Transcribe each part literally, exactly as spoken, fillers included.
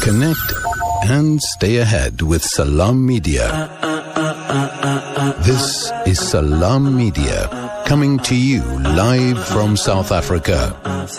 Connect and stay ahead with Salam Media. This is Salam Media, coming to you live from South Africa.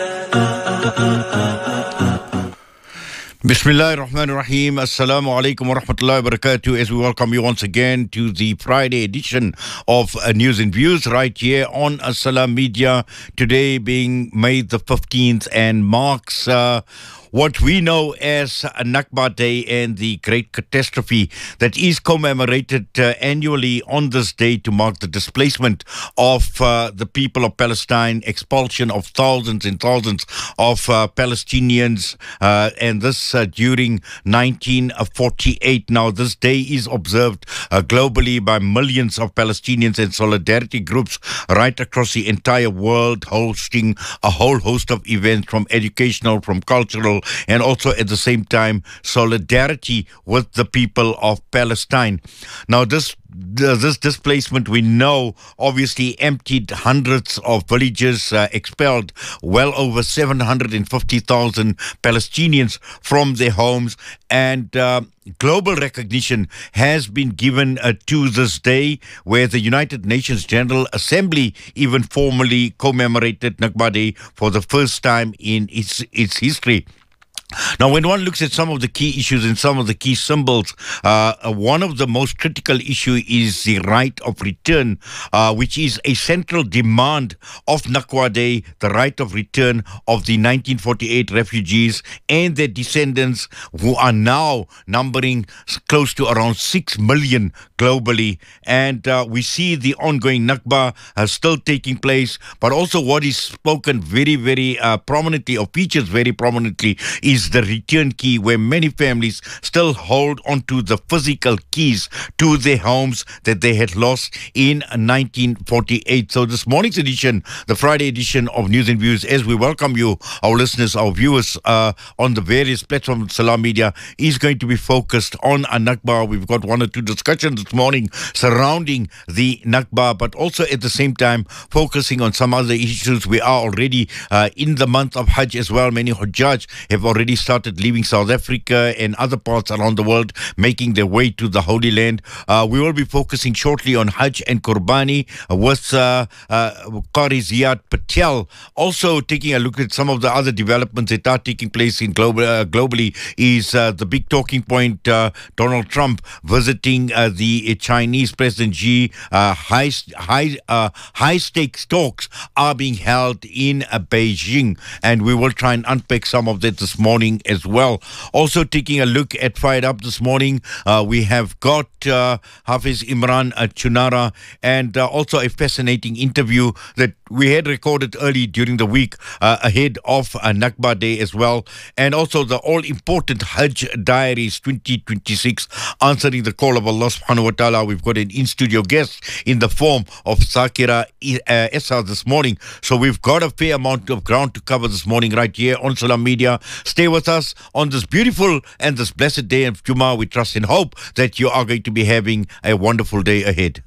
Bismillah ar-Rahman ar-Rahim. Assalamu alaikum wa rahmatullahi wa barakatuh. As we welcome you once again to the Friday edition of uh, News and Views right here on uh, Salam Media. Today being May the fifteenth and marks uh, what we know as Nakba Day and the great catastrophe that is commemorated uh, annually on this day to mark the displacement of uh, the people of Palestine, expulsion of thousands and thousands of uh, Palestinians, uh, and this uh, during nineteen forty-eight. Now, this day is observed uh, globally by millions of Palestinians and solidarity groups right across the entire world, hosting a whole host of events from educational, from cultural, and also at the same time solidarity with the people of Palestine. Now, this this displacement, we know, obviously emptied hundreds of villages, uh, expelled well over seven hundred fifty thousand Palestinians from their homes, and uh, global recognition has been given uh, to this day, where the United Nations General Assembly even formally commemorated Nakba Day for the first time in its its history. Now, when one looks at some of the key issues and some of the key symbols, uh, one of the most critical issue is the right of return, uh, which is a central demand of Nakba Day, the right of return of the nineteen forty-eight refugees and their descendants, who are now numbering close to around six million globally. And uh, we see the ongoing Nakba uh, still taking place, but also what is spoken very, very uh, prominently, or features very prominently, is the return key, where many families still hold onto the physical keys to their homes that they had lost in nineteen forty-eight. So this morning's edition, the Friday edition of News and Views, as we welcome you, our listeners, our viewers uh, on the various platforms of Salam Media, is going to be focused on a Nakba. We've got one or two discussions this morning surrounding the Nakba, but also at the same time focusing on some other issues. We are already uh, in the month of Hajj as well. Many Hujjaj have already started leaving South Africa and other parts around the world, making their way to the Holy Land. Uh, we will be focusing shortly on Hajj and Qurbani uh, with uh, uh, Qari Ziad Patel. Also taking a look at some of the other developments that are taking place in global, uh, globally is uh, the big talking point, uh, Donald Trump visiting uh, the Chinese President Xi. Uh, high, high, uh, high stakes talks are being held in uh, Beijing, and we will try and unpack some of that this morning as well. Also taking a look at Fired Up this morning, uh, we have got uh, Hafiz Imran uh, Chunara, and uh, also a fascinating interview that we had recorded early during the week uh, ahead of uh, Nakba Day as well, and also the all-important Hajj Diaries twenty twenty-six, answering the call of Allah subhanahu wa ta'ala. We've got an in-studio guest in the form of Zakira uh, Essa this morning, so we've got a fair amount of ground to cover this morning right here on Salam Media. Stay with us on this beautiful and this blessed day of Jummah. We trust and hope that you are going to be having a wonderful day ahead.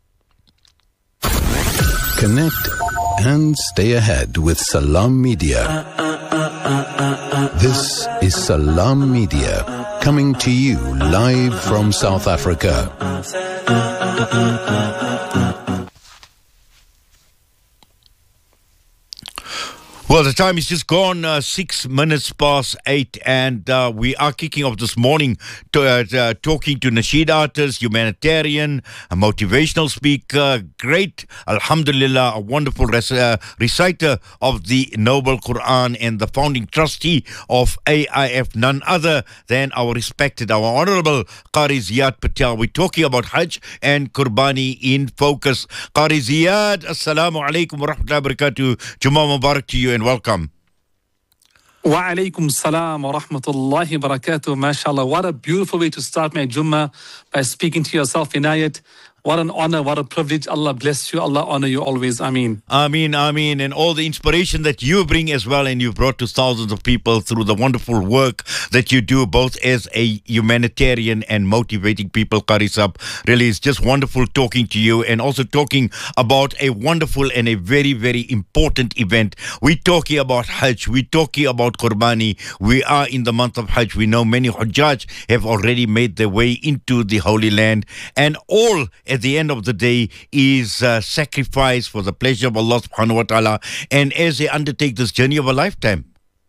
Connect and stay ahead with Salam Media. This is Salam Media, coming to you live from South Africa. Well, the time is just gone, uh, six minutes past eight, and uh, we are kicking off this morning to, uh, uh, talking to nasheed artist, humanitarian, a motivational speaker, great, alhamdulillah, a wonderful res- uh, reciter of the Noble Quran and the founding trustee of A I F, none other than our respected, our honorable Qari Ziad Patel. We're talking about Hajj and Qurbani in focus. Qari Ziad, assalamu alaikum wa rahmatullahi wa barakatuh. Jummah Mubarak to you and welcome. Wa alaikum salam wa rahmatullahi wa barakatuh. MashaAllah. What a beautiful way to start my Jummah, by speaking to yourself, Inayat. What an honor, what a privilege. Allah bless you. Allah honor you always. Ameen. Ameen, Ameen. And all the inspiration that you bring as well, and you've brought to thousands of people through the wonderful work that you do, both as a humanitarian and motivating people, Qari Sahab. Really, it's just wonderful talking to you, and also talking about a wonderful and a very, very important event. We're talking about Hajj. We're talking about Qurbani. We are in the month of Hajj. We know many Hujjaj have already made their way into the Holy Land. And all, at the end of the day, is uh, sacrifice for the pleasure of Allah subhanahu wa ta'ala. And as they undertake this journey of a lifetime.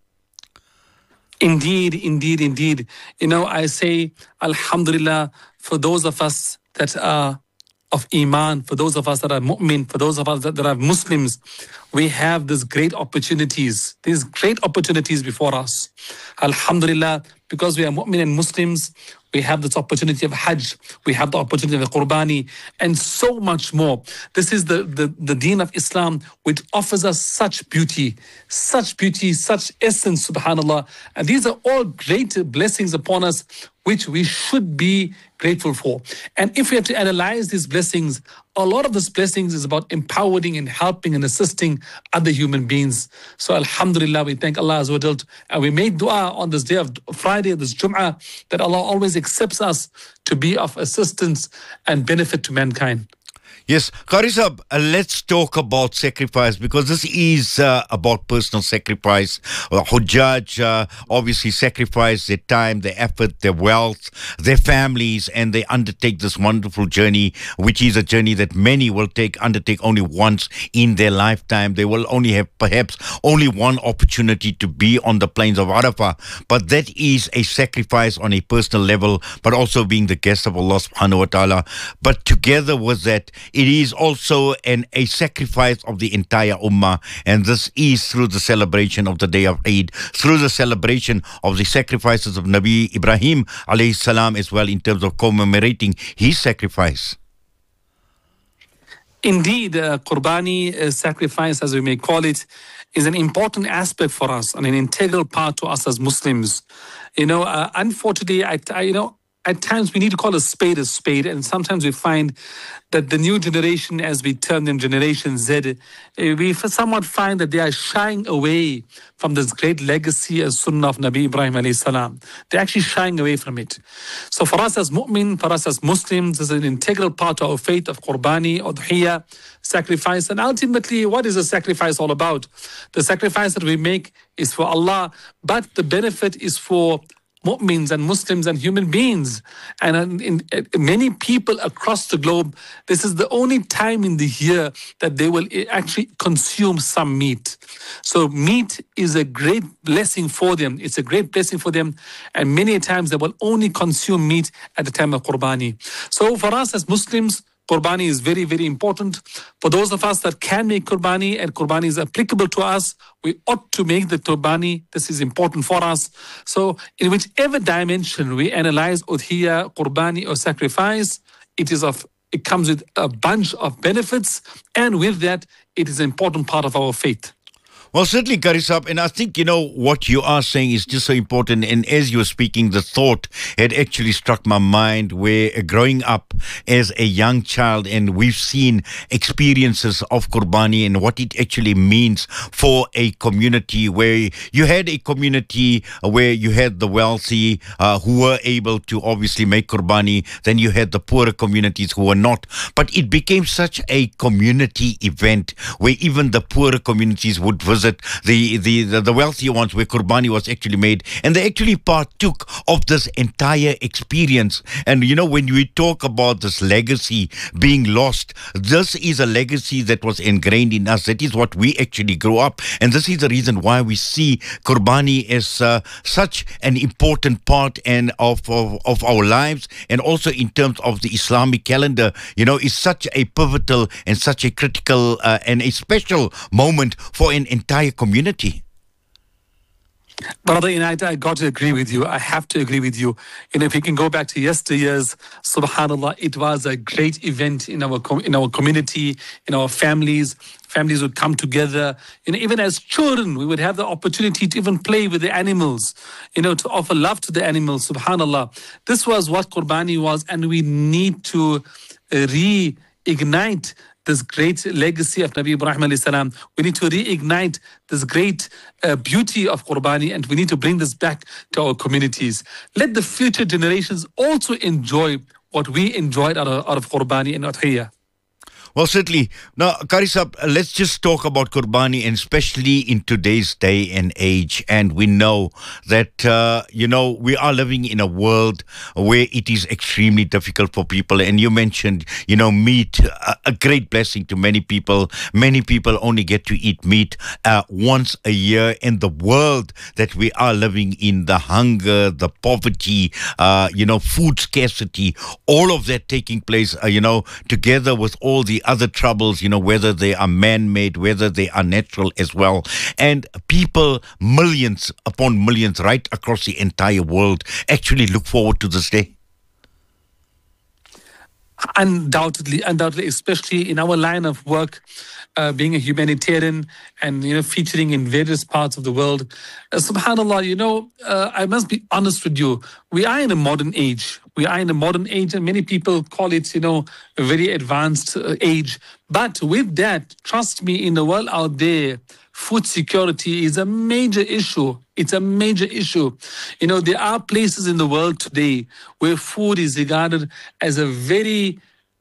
Indeed, indeed, indeed. You know, I say, Alhamdulillah, for those of us that are of Iman, for those of us that are mu'min, for those of us that, that are Muslims, we have these great opportunities, these great opportunities before us. Alhamdulillah, because we are mu'min and Muslims, we have this opportunity of Hajj, we have the opportunity of Qurbani, and so much more. This is the, the, the deen of Islam, which offers us such beauty, such beauty, such essence, subhanAllah. And these are all great blessings upon us, which we should be grateful for. And if we have to analyze these blessings, a lot of these blessings is about empowering and helping and assisting other human beings. So alhamdulillah, we thank Allah Azza wa Jal, and we make dua on this day of Friday, this Jum'ah, that Allah always accepts us to be of assistance and benefit to mankind. Yes, Qari Sahab, uh, let's talk about sacrifice, because this is uh, about personal sacrifice. Uh, Hujjaj uh, obviously sacrifice their time, their effort, their wealth, their families, and they undertake this wonderful journey, which is a journey that many will take undertake only once in their lifetime. They will only have perhaps only one opportunity to be on the plains of Arafah, but that is a sacrifice on a personal level, but also being the guest of Allah subhanahu wa ta'ala. But together with that, it is also an, a sacrifice of the entire ummah, and this is through the celebration of the day of Eid, through the celebration of the sacrifices of Nabi Ibrahim alayhi salam as well, in terms of commemorating his sacrifice. Indeed, uh, Qurbani, uh, sacrifice as we may call it, is an important aspect for us and an integral part to us as Muslims. You know, uh, unfortunately, I, I, you know, at times we need to call a spade a spade, and sometimes we find that the new generation, as we term them Generation Z, we somewhat find that they are shying away from this great legacy and sunnah of Nabi Ibrahim alayhi salam. They're actually shying away from it. So for us as mu'min, for us as Muslims, this is an integral part of our faith of Qurbani, Udhiyah, sacrifice. And ultimately, what is a sacrifice all about? The sacrifice that we make is for Allah, but the benefit is for mu'mins and Muslims and human beings. And in, in, in many people across the globe, this is the only time in the year that they will actually consume some meat. So meat is a great blessing for them. It's a great blessing for them. And many times they will only consume meat at the time of Qurbani. So for us as Muslims, Qurbani is very, very important. For those of us that can make Qurbani and Qurbani is applicable to us, we ought to make the Qurbani. This is important for us. So in whichever dimension we analyze Udhiyah, Qurbani or sacrifice, it is of it comes with a bunch of benefits, and with that, it is an important part of our faith. Well, certainly, Qari Sahab, and I think, you know, what you are saying is just so important. And as you were speaking, the thought had actually struck my mind, where uh, growing up as a young child, and we've seen experiences of Qurbani and what it actually means for a community, where you had a community where you had the wealthy uh, who were able to obviously make Qurbani, then you had the poorer communities who were not. But it became such a community event where even the poorer communities would visit The, the, the, the wealthy ones, where Qurbani was actually made, and they actually partook of this entire experience. And you know, when we talk about this legacy being lost, this is a legacy that was ingrained in us. That is what we actually grew up, and this is the reason why we see Qurbani as uh, such an important part and of, of of our lives, and also in terms of the Islamic calendar. You know, is such a pivotal and such a critical uh, and a special moment for an entire community. Brother Inayat, I got to agree with you. I have to agree with you. You know, if we can go back to yesteryears, subhanAllah, it was a great event in our com- in our community, in our families. Families would come together. You know, even as children, we would have the opportunity to even play with the animals, you know, to offer love to the animals, subhanAllah. This was what Qurbani was, and we need to uh, reignite this great legacy of Nabi Ibrahim alayhi salam. We need to reignite this great uh, beauty of Qurbani, and we need to bring this back to our communities. Let the future generations also enjoy what we enjoyed out of, out of Qurbani and Udhiyah. Well, certainly. Now, Qari Sahab, let's just talk about Qurbani, and especially in today's day and age. And we know that, uh, you know, we are living in a world where it is extremely difficult for people. And you mentioned, you know, meat, a, a great blessing to many people. Many people only get to eat meat uh, once a year. In the world that we are living in, the hunger, the poverty, uh, you know, food scarcity, all of that taking place, uh, you know, together with all the other troubles, you know, whether they are man-made, whether they are natural as well. And people, millions upon millions right across the entire world actually look forward to this day. Undoubtedly, undoubtedly, especially in our line of work, uh, being a humanitarian and, you know, featuring in various parts of the world. Uh, subhanAllah, you know, uh, I must be honest with you. We are in a modern age. We are in a modern age, and many people call it, you know, a very advanced uh, age. But with that, trust me, in the world out there, food security is a major issue. It's a major issue. You know, there are places in the world today where food is regarded as a very,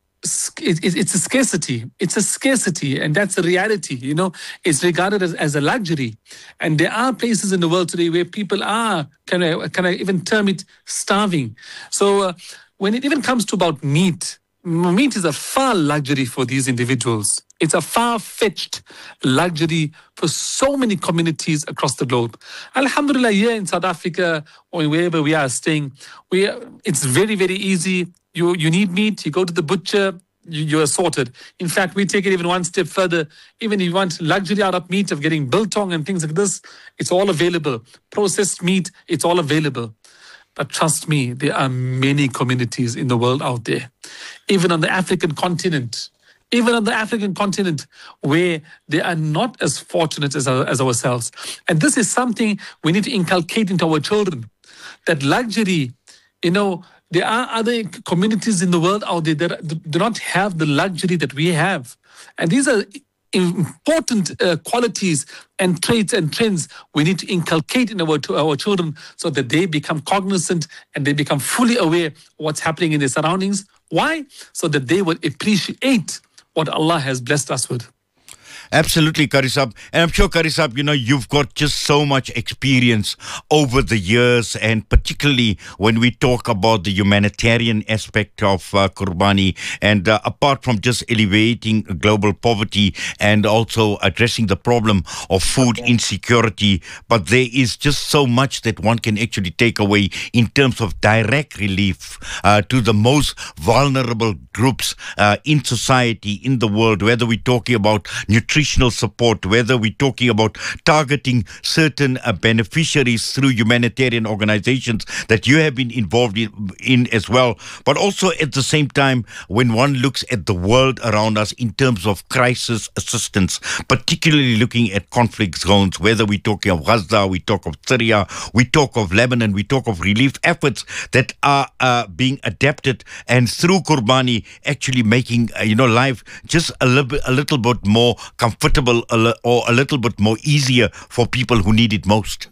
it's a scarcity. It's a scarcity, and that's a reality. You know, it's regarded as, as a luxury. And there are places in the world today where people are, can I, can I even term it, starving. So uh, when it even comes to about meat, meat is a far luxury for these individuals. It's a far-fetched luxury for so many communities across the globe. Alhamdulillah, here in South Africa or wherever we are staying, we are, it's very, very easy. You you need meat, you go to the butcher, you, you are sorted. In fact, we take it even one step further. Even if you want luxury out of meat, of getting biltong and things like this, it's all available. Processed meat, it's all available. But trust me, there are many communities in the world out there, even on the African continent, even on the African continent, where they are not as fortunate as, as ourselves. And this is something we need to inculcate into our children, that luxury, you know, there are other communities in the world out there that do not have the luxury that we have. And these are important uh, qualities and traits and trends we need to inculcate in our, to our children, so that they become cognizant and they become fully aware of what's happening in their surroundings. Why? So that they will appreciate what Allah has blessed us with. Absolutely, Qari Sahab. And I'm sure, Qari Sahab, you know, you've got just so much experience over the years, and particularly when we talk about the humanitarian aspect of uh, Qurbani, and uh, apart from just alleviating global poverty and also addressing the problem of food insecurity, but there is just so much that one can actually take away in terms of direct relief uh, to the most vulnerable groups uh, in society, in the world, whether we're talking about nutrition, nutritional support, whether we're talking about targeting certain uh, beneficiaries through humanitarian organizations that you have been involved in, in as well. But also at the same time, when one looks at the world around us in terms of crisis assistance, particularly looking at conflict zones, whether we're talking of Gaza, we talk of Syria, we talk of Lebanon, we talk of relief efforts that are uh, being adapted, and through Qurbani actually making, uh, you know, life just a little bit, a little bit more comfortable or a little bit more easier for people who need it most.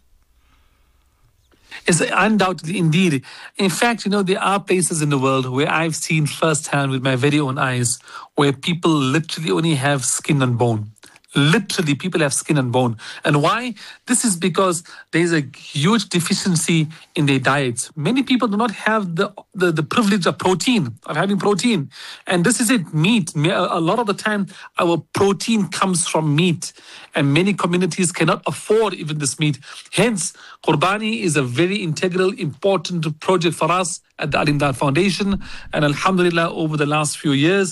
It's undoubtedly, indeed. In fact, you know, there are places in the world where I've seen firsthand with my very own eyes where people literally only have skin and bone. Literally, people have skin and bone. And why? This is because there's a huge deficiency in their diets. Many people do not have the, the, the privilege of protein, of having protein. And this is it, meat. A lot of the time, our protein comes from meat. And many communities cannot afford even this meat. Hence, Qurbani is a very integral, important project for us at the Al Imdad Foundation. And alhamdulillah, over the last few years,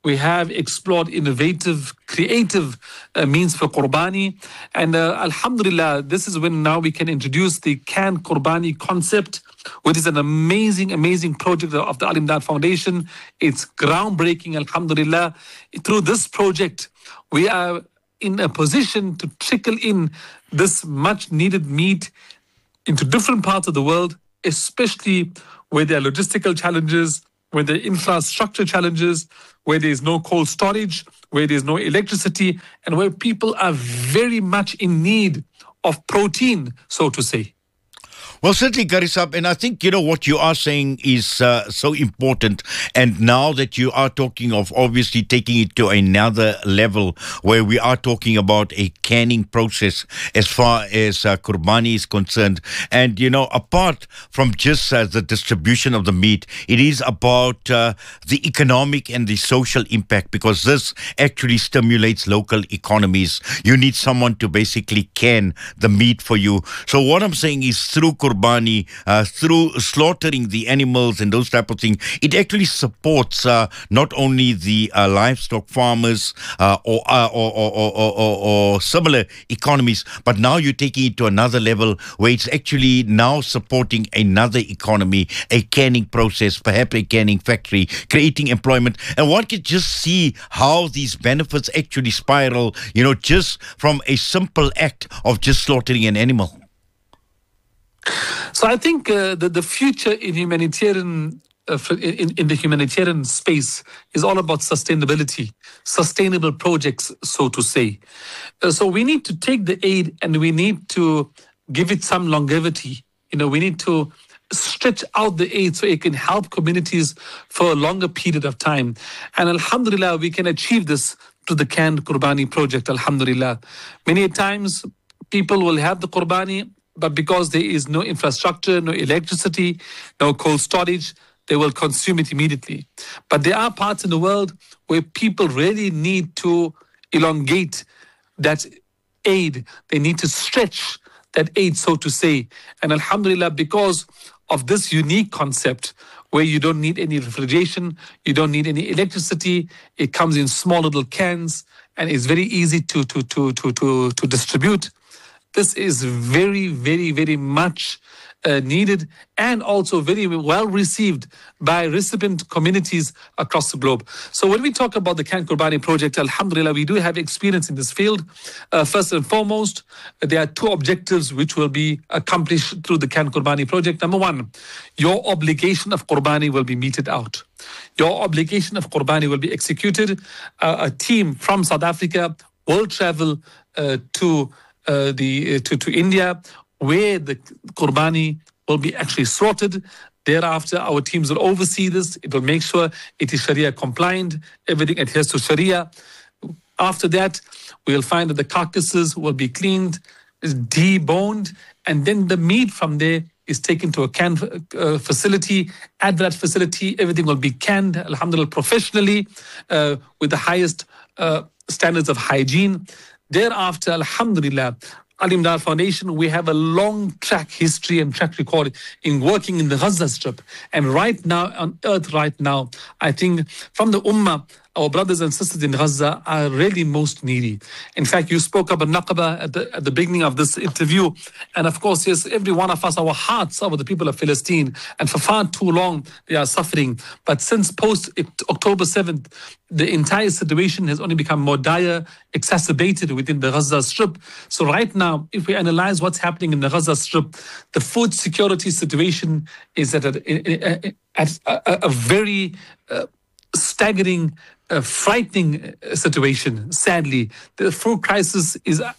We have explored innovative, creative uh, means for Qurbani. And uh, Alhamdulillah, this is when now we can introduce the canned Qurbani concept, which is an amazing, amazing project of the Al Imdad Foundation. It's groundbreaking, Alhamdulillah. Through this project, we are in a position to trickle in this much needed meat into different parts of the world, especially where there are logistical challenges, where there are infrastructure challenges, where there is no cold storage, where there is no electricity, and where people are very much in need of protein, so to say. Well, certainly, Qari Saab, and I think, you know, what you are saying is uh, so important. And now that you are talking of obviously taking it to another level where we are talking about a canning process as far as uh, Qurbani is concerned. And, you know, apart from just uh, the distribution of the meat, it is about uh, the economic and the social impact, because this actually stimulates local economies. You need someone to basically can the meat for you. So what I'm saying is through Qurbani, uh, through slaughtering the animals and those type of things, it actually supports uh, not only the uh, livestock farmers uh, or, uh, or, or, or, or, or similar economies, but now you're taking it to another level where it's actually now supporting another economy, a canning process, perhaps a canning factory, creating employment. And one can just see how these benefits actually spiral, you know, just from a simple act of just slaughtering an animal. So I think uh, that the future in humanitarian, uh, in, in the humanitarian space is all about sustainability, sustainable projects, so to say. Uh, so we need to take the aid and we need to give it some longevity. You know, we need to stretch out the aid so it can help communities for a longer period of time. And Alhamdulillah, we can achieve this through the canned Qurbani project, Alhamdulillah. Many times people will have the Qurbani, but because there is no infrastructure, no electricity, no cold storage, they will consume it immediately. But there are parts in the world where people really need to elongate that aid. They need to stretch that aid, so to say. And Alhamdulillah, because of this unique concept where you don't need any refrigeration, you don't need any electricity, it comes in small little cans and it's very easy to, to, to, to, to, to distribute. This is very, very, very much uh, needed and also very well received by recipient communities across the globe. So when we talk about the Canned Qurbani project, Alhamdulillah, we do have experience in this field. Uh, first and foremost, there are two objectives which will be accomplished through the Canned Qurbani project. Number one, your obligation of Qurbani will be meted out. Your obligation of Qurbani will be executed. Uh, a team from South Africa will travel uh, to Uh, the uh, to, to India, where the Qurbani will be actually slaughtered. Thereafter, our teams will oversee this. It will make sure it is Sharia compliant. Everything adheres to Sharia. After that, we will find that the carcasses will be cleaned, deboned, and then the meat from there is taken to a can uh, facility. At that facility, everything will be canned, alhamdulillah, professionally, uh, with the highest uh, standards of hygiene. Thereafter, alhamdulillah, Al Imdad Foundation, we have a long track history and track record in working in the Gaza Strip. And right now, on earth right now, I think from the Ummah, our brothers and sisters in Gaza are really most needy. In fact, you spoke about Naqaba at the, at the beginning of this interview. And of course, yes, every one of us, our hearts are with the people of Palestine. And for far too long, they are suffering. But since post-October seventh, the entire situation has only become more dire, exacerbated within the Gaza Strip. So right now, if we analyze what's happening in the Gaza Strip, the food security situation is at a, at a, a very uh, staggering, uh, frightening situation, sadly. The food crisis is uh,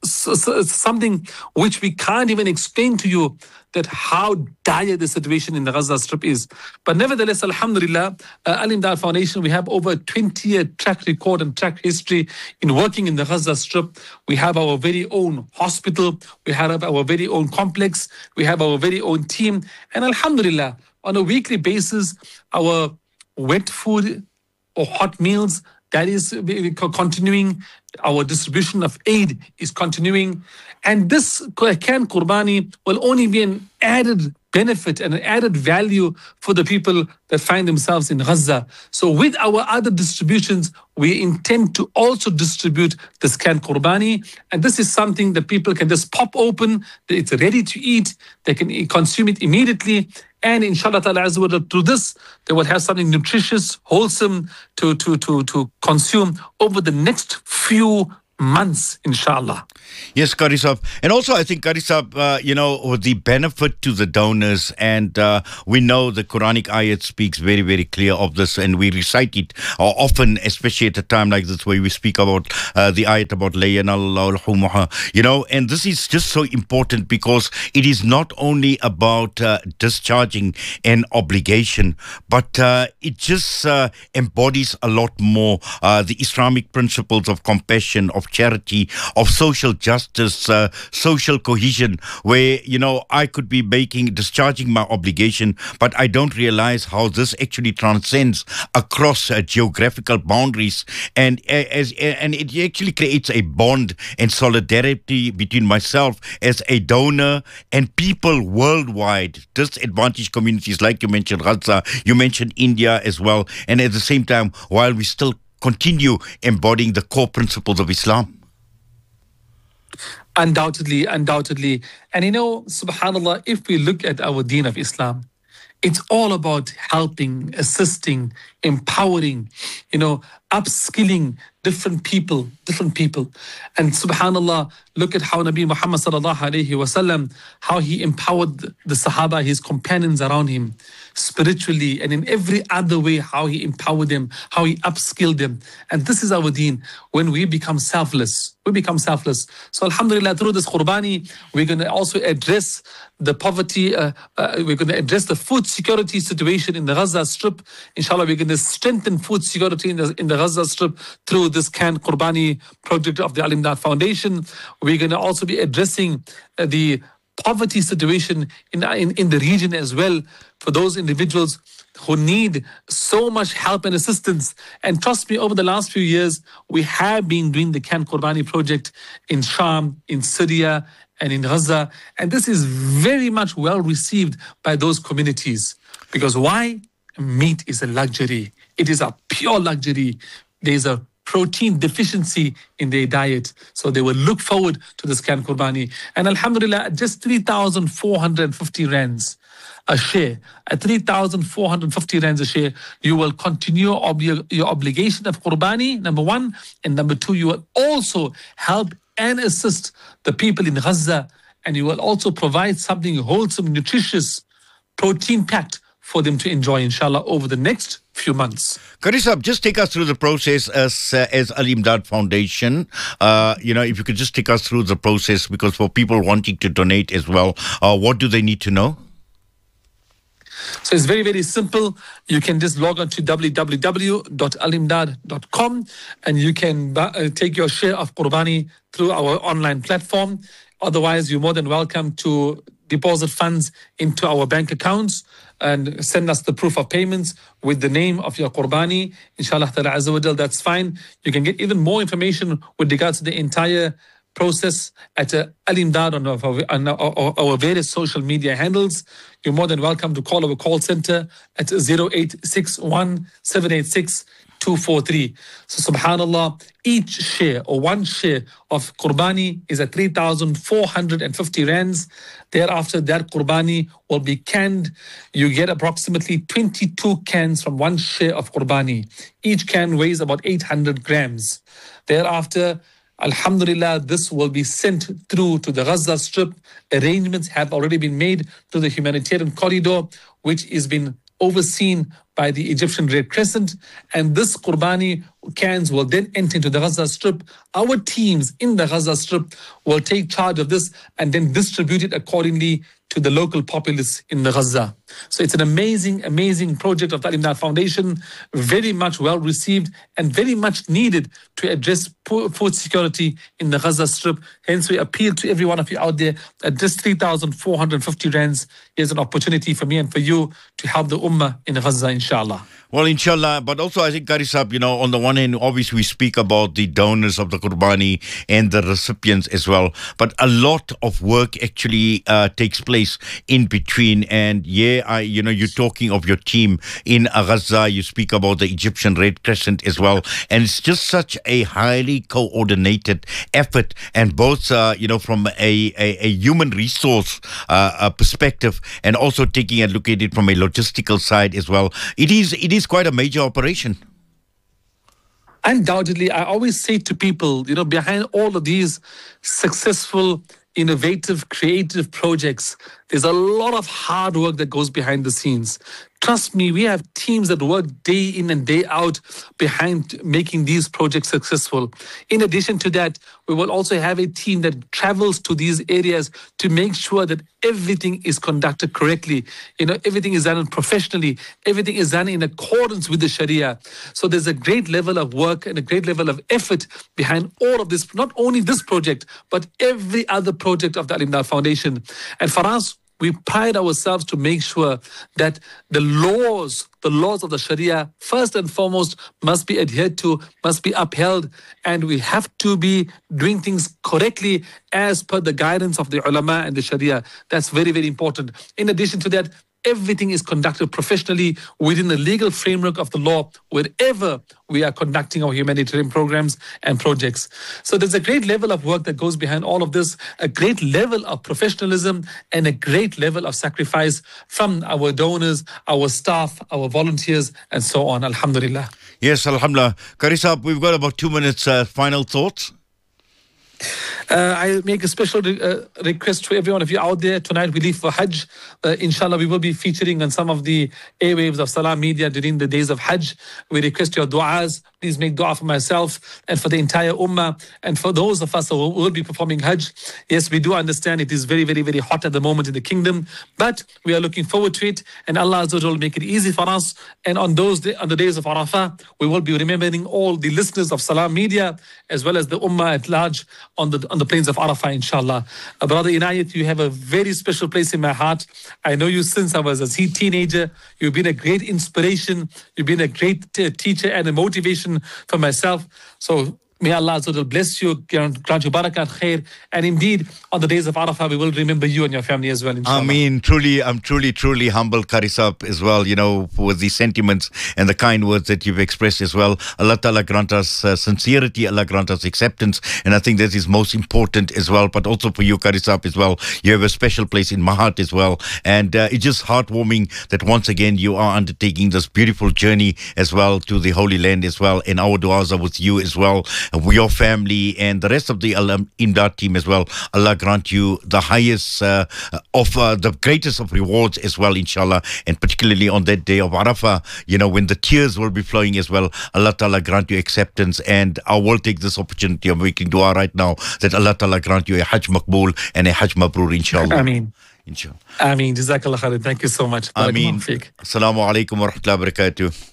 something which we can't even explain to you that how dire the situation in the Gaza Strip is. But nevertheless, alhamdulillah, uh, Al Imdad Foundation, we have over twenty-year track record and track history in working in the Gaza Strip. We have our very own hospital. We have our very own complex. We have our very own team. And alhamdulillah, on a weekly basis, our wet food or hot meals, that is continuing. Our distribution of aid is continuing. And this canned Qurbani will only be an added benefit and an added value for the people that find themselves in Gaza. So with our other distributions, we intend to also distribute this canned Qurbani. And this is something that people can just pop open. It's ready to eat. They can consume it immediately. And inshallah ta'ala azza wa jalla, through this, they will have something nutritious, wholesome to, to, to, to consume over the next few months, inshallah. Yes, Qari Saab. And also, I think, Qari Saab, uh, you know, the benefit to the donors, and uh, we know the Quranic ayat speaks very, very clear of this, and we recite it uh, often, especially at a time like this where we speak about uh, the ayat about La yanallahu luhumuha, you know, and this is just so important because it is not only about uh, discharging an obligation, but uh, it just uh, embodies a lot more uh, the Islamic principles of compassion, of charity, of social justice, uh, social cohesion, where, you know, I could be making, discharging my obligation, but I don't realize how this actually transcends across uh, geographical boundaries, and uh, as and it actually creates a bond and solidarity between myself as a donor and people worldwide, disadvantaged communities, like you mentioned Gaza, you mentioned India as well, and at the same time, while we still continue embodying the core principles of Islam. Undoubtedly, undoubtedly. And you know, subhanAllah, if we look at our deen of Islam, it's all about helping, assisting, empowering, you know, upskilling different people, different people. And subhanAllah, look at how Nabi Muhammad sallallahu alayhi wasallam, how he empowered the Sahaba, his companions around him, spiritually and in every other way, how he empowered them, how he upskilled them. And this is our deen. When we become selfless, we become selfless. So alhamdulillah, through this Qurbani, we're going to also address the poverty, uh, uh, we're going to address the food security situation in the Gaza Strip. Inshallah, we're going to strengthen food security in the, in the Gaza Strip through this canned Qurbani project of the Al-Imdad Foundation. We're going to also be addressing uh, the poverty situation in, in, in the region as well for those individuals who need so much help and assistance. And trust me, over the last few years, we have been doing the canned Qurbani project in Sham, in Syria, and in Gaza. And this is very much well received by those communities. Because why? Meat is a luxury. It is a pure luxury. There's a protein deficiency in their diet. So they will look forward to this canned Qurbani. And alhamdulillah, just three thousand four hundred fifty rands a share. At three thousand four hundred fifty rands a share, you will continue ob your obligation of Qurbani, number one. And number two, you will also help and assist the people in Gaza. And you will also provide something wholesome, nutritious, protein-packed for them to enjoy, inshallah, over the next few months. Qari Saab, just take us through the process as uh, as Al-Imdad Foundation. Uh, you know, if you could just take us through the process, because for people wanting to donate as well, uh, what do they need to know? So it's very, very simple. You can just log on to w w w dot al imdad dot com and you can uh, take your share of Qurbani through our online platform. Otherwise, you're more than welcome to deposit funds into our bank accounts and send us the proof of payments with the name of your Qurbani. Inshallah ta'ala azza wa jal, that's fine. You can get even more information with regards to the entire process at uh, Al-Imdad on, our, on our, our various social media handles. You're more than welcome to call our call center at zero eight six one, seven eight six, two four three. So subhanallah, each share or one share of Qurbani is at three thousand four hundred fifty rands. Thereafter, that Qurbani will be canned. You get approximately twenty-two cans from one share of Qurbani. Each can weighs about eight hundred grams. Thereafter, alhamdulillah, this will be sent through to the Gaza Strip. Arrangements have already been made to the humanitarian corridor, which is been overseen by the Egyptian Red Crescent. And this Qurbani cans will then enter into the Gaza Strip. Our teams in the Gaza Strip will take charge of this and then distribute it accordingly to the local populace in the Gaza. So it's an amazing, amazing project of the Al-Imdad Foundation, very much well received and very much needed to address food security in the Gaza Strip. Hence, we appeal to every one of you out there that this three thousand four hundred fifty rands is an opportunity for me and for you to help the Ummah in Gaza, inshallah. Well, inshallah, but also I think, Qari Saab, you know, on the one hand, obviously we speak about the donors of the Qurbani and the recipients as well, but a lot of work actually uh, takes place in between. And yeah, I, you know, you're talking of your team in Gaza, you speak about the Egyptian Red Crescent as well, and it's just such a highly coordinated effort, and both, uh, you know, from a, a, a human resource uh, uh, perspective, and also taking a look at it from a logistical side as well. It is, it is quite a major operation. Undoubtedly, I always say to people, you know, behind all of these successful, innovative, creative projects, there's a lot of hard work that goes behind the scenes. Trust me, we have teams that work day in and day out behind making these projects successful. In addition to that, we will also have a team that travels to these areas to make sure that everything is conducted correctly. You know, everything is done professionally. Everything is done in accordance with the Sharia. So there's a great level of work and a great level of effort behind all of this, not only this project, but every other project of the Al-Imdad Foundation. And for us, we pride ourselves to make sure that the laws, the laws of the Sharia, first and foremost, must be adhered to, must be upheld, and we have to be doing things correctly as per the guidance of the ulama and the Sharia. That's very, very important. In addition to that, everything is conducted professionally within the legal framework of the law wherever we are conducting our humanitarian programs and projects. So there's a great level of work that goes behind all of this, a great level of professionalism and a great level of sacrifice from our donors, our staff, our volunteers, and so on. Alhamdulillah. Yes, alhamdulillah. Qari Saab, we've got about two minutes. Uh, final thoughts? Uh, I make a special re- uh, request to every one of you out there. Tonight we leave for Hajj. Uh, inshallah, we will be featuring on some of the airwaves of Salam Media during the days of Hajj. We request your du'as. Please make dua for myself and for the entire ummah and for those of us who will be performing Hajj. Yes, we do understand it is very, very, very hot at the moment in the kingdom, but we are looking forward to it, and Allah Azza wa Jalla will make it easy for us. And on those day, on the days of Arafah, we will be remembering all the listeners of Salam Media as well as the ummah at large on the on the plains of Arafah, inshallah. Uh, Brother Inayat, you have a very special place in my heart. I know you since I was a teenager. You've been a great inspiration. You've been a great t- teacher and a motivation for myself. So may Allah Azza wa Jalla bless you, grant you barakat, khair. And indeed, on the days of Arafah, we will remember you and your family as well, inshallah. I mean, truly, I'm truly, truly humbled, Qari Saab, as well, you know, for the sentiments and the kind words that you've expressed as well. Allah Ta'ala grant us uh, sincerity, Allah grant us acceptance. And I think that is most important as well. But also for you, Qari Saab, as well. You have a special place in my heart as well. And uh, it's just heartwarming that once again you are undertaking this beautiful journey as well to the Holy Land as well. And our du'as are with you as well, with your family and the rest of the Al-Imdad team as well. Allah grant you the highest uh, of uh, the greatest of rewards as well, inshallah. And particularly on that day of Arafah, you know, when the tears will be flowing as well, Allah Ta'ala grant you acceptance. And I will take this opportunity of making dua right now that Allah Ta'ala grant you a Hajj Maqbool and a Hajj Mabrur, inshallah. Ameen. Inshallah. Ameen. Jazakallah khairan. Thank you so much. Ameen. Assalamu alaikum wa rahmatullahi wa barakatuh.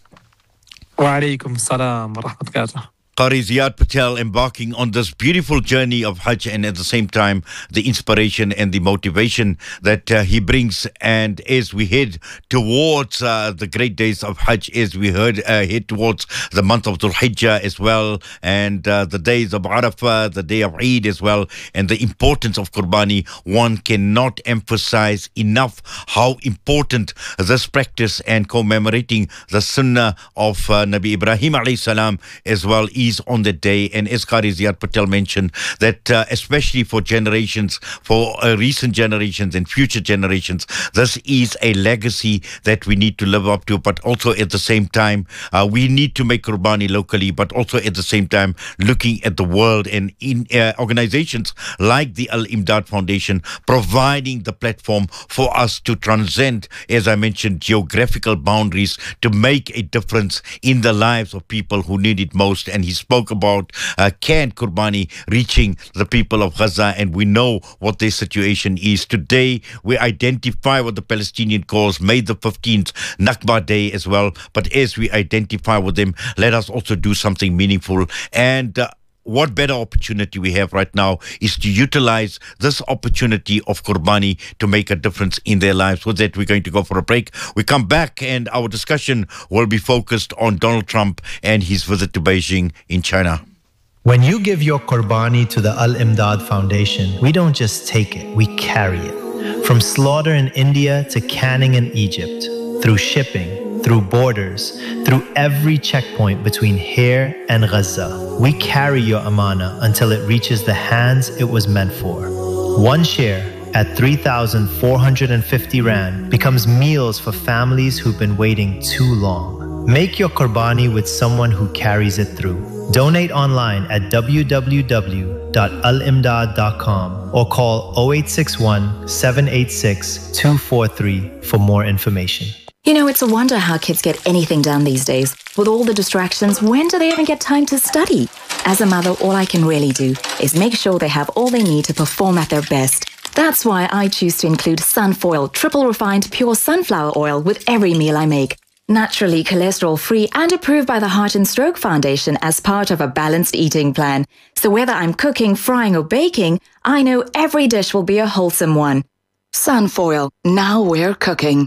Wa alaikum salam wa rahmatullahi wa barakatuh. Qari Ziad Patel embarking on this beautiful journey of Hajj, and at the same time the inspiration and the motivation that uh, he brings. And as we head towards uh, the great days of Hajj, as we heard uh, head towards the month of Dhul Hijjah as well, and uh, the days of Arafah, the day of Eid as well, and the importance of Qurbani, one cannot emphasize enough how important this practice and commemorating the sunnah of uh, Nabi Ibrahim alayhi salam as well is on the day. And as Qari Ziad Patel mentioned, that uh, especially for generations, for uh, recent generations and future generations, this is a legacy that we need to live up to. But also at the same time, uh, we need to make Qurbani locally, but also at the same time looking at the world, and in uh, organizations like the Al-Imdad Foundation providing the platform for us to transcend, as I mentioned, geographical boundaries to make a difference in the lives of people who need it most. And he he spoke about uh, canned Qurbani reaching the people of Gaza, and we know what their situation is. Today, we identify what the Palestinian calls May the fifteenth, Nakba Day as well. But as we identify with them, let us also do something meaningful. And uh, what better opportunity we have right now is to utilize this opportunity of Qurbani to make a difference in their lives. With that, we're going to go for a break. We come back and our discussion will be focused on Donald Trump and his visit to Beijing in China. When you give your Qurbani to the Al-Imdad Foundation, we don't just take it, we carry it. From slaughter in India to canning in Egypt, through shipping, through borders, through every checkpoint between here and Gaza, we carry your amana until it reaches the hands it was meant for. One share at three thousand four hundred fifty rand becomes meals for families who've been waiting too long. Make your Qurbani with someone who carries it through. Donate online at w w w dot al imdad dot com or call zero eight six one, seven eight six, two four three for more information. You know, it's a wonder how kids get anything done these days. With all the distractions, when do they even get time to study? As a mother, all I can really do is make sure they have all they need to perform at their best. That's why I choose to include Sunfoil triple refined pure sunflower oil with every meal I make. Naturally cholesterol-free and approved by the Heart and Stroke Foundation as part of a balanced eating plan. So whether I'm cooking, frying or baking, I know every dish will be a wholesome one. Sunfoil, now we're cooking.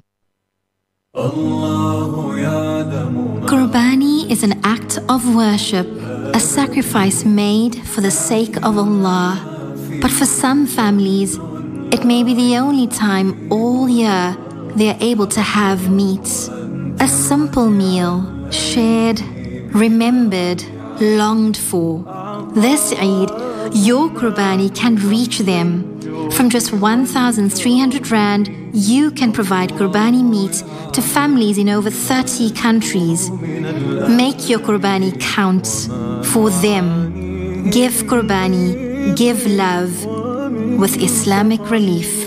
Qurbani is an act of worship, a sacrifice made for the sake of Allah. But for some families, it may be the only time all year they are able to have meat. A simple meal, shared, remembered, longed for. This Eid, your Qurbani can reach them. From just one thousand three hundred rand, you can provide Qurbani meat to families in over thirty countries. Make your Qurbani count for them. Give Qurbani, give love with Islamic Relief.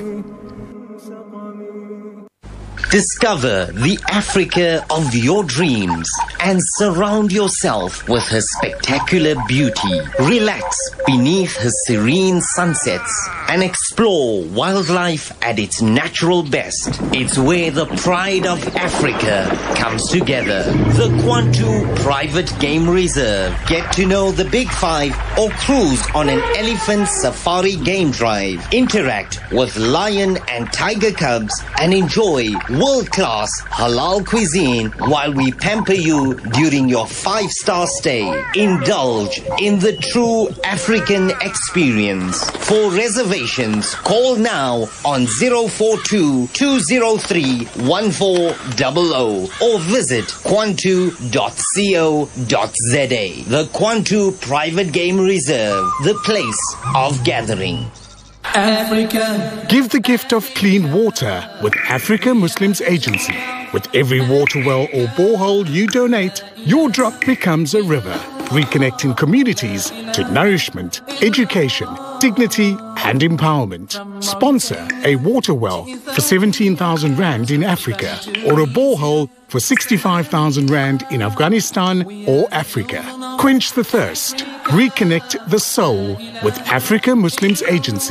Discover the Africa of your dreams and surround yourself with her spectacular beauty. Relax beneath her serene sunsets and explore wildlife at its natural best. It's where the pride of Africa comes together. The Kwantu Private Game Reserve. Get to know the Big Five or cruise on an elephant safari game drive. Interact with lion and tiger cubs and enjoy world-class halal cuisine while we pamper you during your five-star stay. Indulge in the true African experience. For reservations, call now on zero four two, two zero three, one four zero zero or visit kwantu dot co dot za. The Kwantu Private Game Reserve, the place of gathering. Africa. Give the gift of clean water with Africa Muslims Agency. With every water well or borehole you donate, your drop becomes a river, reconnecting communities to nourishment, education, dignity and empowerment. Sponsor a water well for seventeen thousand rand in Africa or a borehole for sixty-five thousand rand in Afghanistan or Africa. Quench the thirst. Reconnect the soul with Africa Muslims Agency.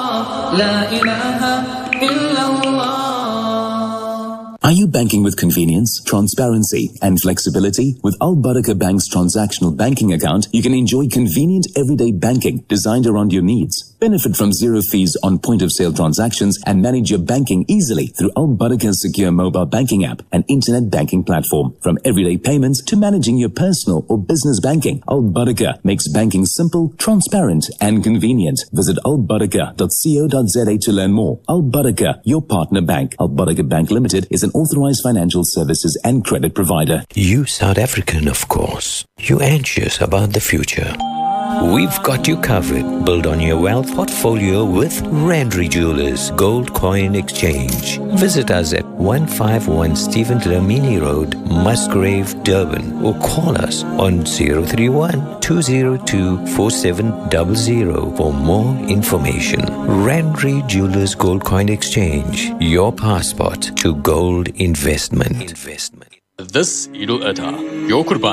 Are you banking with convenience, transparency and flexibility? With Al Barakah Bank's transactional banking account, you can enjoy convenient everyday banking designed around your needs. Benefit from zero fees on point-of-sale transactions and manage your banking easily through Al Barakah's secure mobile banking app and internet banking platform. From everyday payments to managing your personal or business banking, Al Barakah makes banking simple, transparent and convenient. Visit al barakah dot co dot za to learn more. Al Barakah, your partner bank. Al Barakah Bank Limited is an authorized financial services and credit provider. You South African, of course. You anxious about the future. We've got you covered. Build on your wealth portfolio with Randry Jewelers Gold Coin Exchange. Visit us at one five one Stephen Dlamini Road, Musgrave, Durban, or call us on zero three one, two zero two, four seven zero zero for more information. Randry Jewelers Gold Coin Exchange, your passport to gold investment. investment. This Eid al-Adha, your Qurbani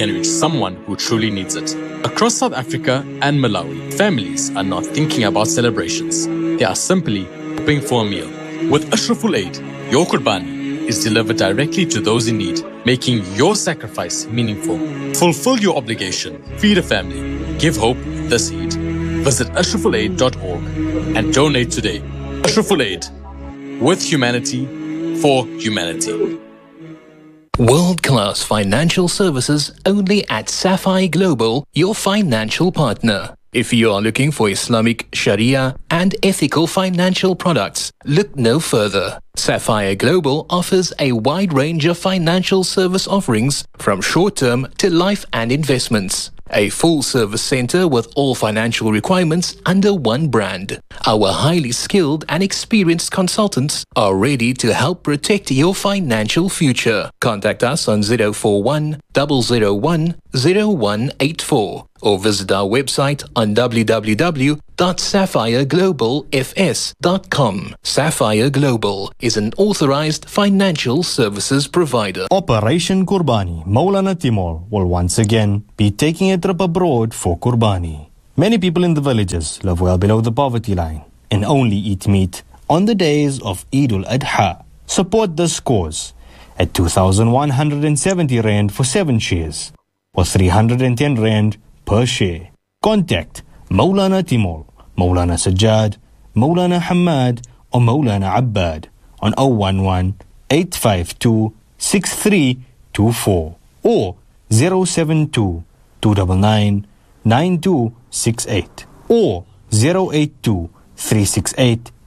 can reach someone who truly needs it. Across South Africa and Malawi, families are not thinking about celebrations. They are simply hoping for a meal. With Ashraful Aid, your Qurbani is delivered directly to those in need, making your sacrifice meaningful. Fulfill your obligation, feed a family, give hope this Eid. Visit ashraful aid dot org and donate today. Ashraful Aid, with humanity, for humanity. World-class financial services only at Sapphire Global, your financial partner. If you are looking for Islamic, Sharia and ethical financial products, look no further. Sapphire Global offers a wide range of financial service offerings from short-term to life and investments. A full-service center with all financial requirements under one brand. Our highly skilled and experienced consultants are ready to help protect your financial future. Contact us on zero four one, zero zero one, zero one eight four or visit our website on w w w dot sapphire global f s dot com. Sapphire Global is an authorized financial services provider. Operation Qurbani. Maulana Timur will once again be taking a trip abroad for Qurbani. Many people in the villages live well below the poverty line and only eat meat on the days of Eid al-Adha. Support this cause at two thousand one hundred seventy rand for seven shares or three hundred ten rand per share. Contact Maulana Timur, Maulana Sajjad, Maulana Hamad or Maulana Abbad on zero one one, eight five two, six three two four or zero seven two, two nine nine, nine two six eight or zero eight two, three six eight,